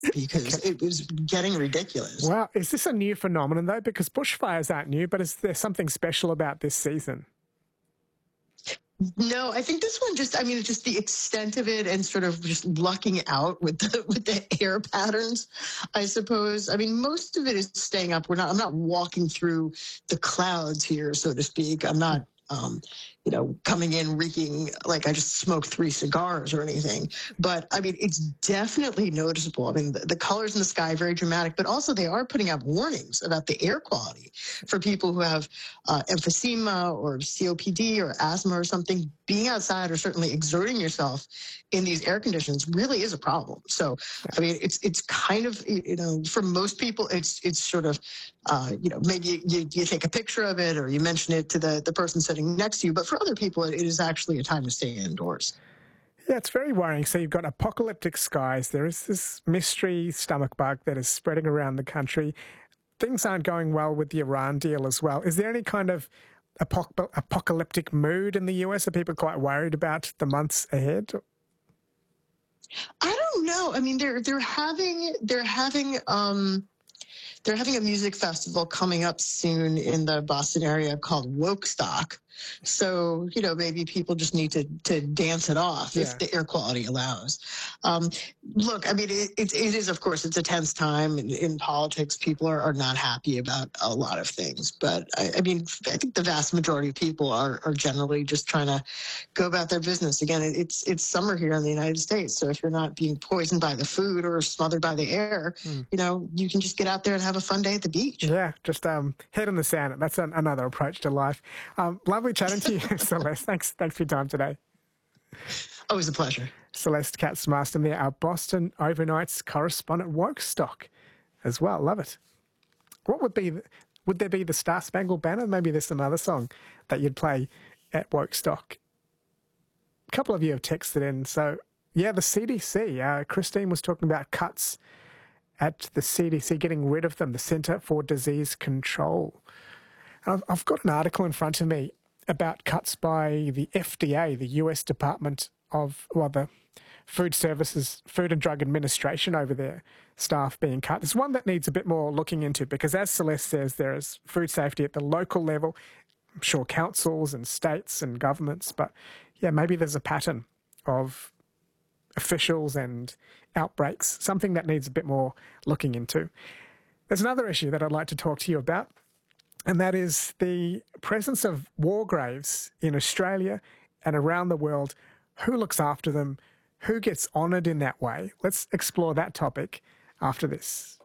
because Okay. it was getting ridiculous. Wow. Is this a new phenomenon, though? Because bushfires aren't new, but is there something special about this season? No, I think this one just, I mean, just the extent of it and sort of just lucking out with the air patterns, I suppose. I mean, most of it is staying up. I'm not walking through the clouds here, so to speak. I'm not, coming in reeking like I just smoked 3 cigars or anything. But I mean, it's definitely noticeable. I mean, the colors in the sky, very dramatic, but also they are putting out warnings about the air quality for people who have emphysema or COPD or asthma or something. Being outside or certainly exerting yourself in these air conditions really is a problem. So, I mean, it's kind of, for most people, it's sort of, maybe you take a picture of it or you mention it to the person sitting next to you. But for other people, it is actually a time to stay indoors. Yeah, it's very worrying. So you've got apocalyptic skies. There is this mystery stomach bug that is spreading around the country. Things aren't going well with the Iran deal as well. Is there any kind of apocalyptic mood in the US? Are people quite worried about the months ahead? I don't know. I mean, they're having a music festival coming up soon in the Boston area called Wokestock. So, maybe people just need to dance it off if the air quality allows. Look, I mean, it is, of course, it's a tense time in politics. People are not happy about a lot of things. But, I mean, I think the vast majority of people are generally just trying to go about their business. Again, it's summer here in the United States. So if you're not being poisoned by the food or smothered by the air, you can just get out there and have a fun day at the beach. Yeah, just head in the sand. That's another approach to life. Lovely chatting to you, Celeste. Thanks for your time today. Always a pleasure. Celeste Katz-Marston there, our Boston overnights correspondent, Wokestock as well. Love it. Would there be the Star Spangled Banner? Maybe there's another song that you'd play at Wokestock. A couple of you have texted in. So, yeah, the CDC. Christine was talking about cuts at the CDC, getting rid of them, the Centre for Disease Control. I've got an article in front of me about cuts by the FDA, the US Department of, the Food and Drug Administration over there, staff being cut. It's one that needs a bit more looking into because, as Celeste says, there is food safety at the local level, I'm sure councils and states and governments, but yeah, maybe there's a pattern of officials and outbreaks, something that needs a bit more looking into. There's another issue that I'd like to talk to you about, and that is the presence of war graves in Australia and around the world. Who looks after them? Who gets honoured in that way? Let's explore that topic after this.